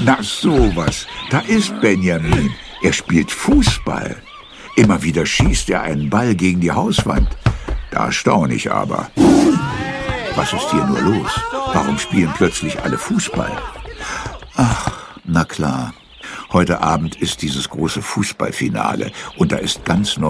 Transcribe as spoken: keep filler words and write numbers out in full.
Na sowas, da ist Benjamin. Er spielt Fußball. Immer wieder schießt er einen Ball gegen die Hauswand. Da staune ich aber. Was ist hier nur los? Warum spielen plötzlich alle Fußball? Ach, na klar. Heute Abend ist dieses große Fußballfinale und da ist ganz neu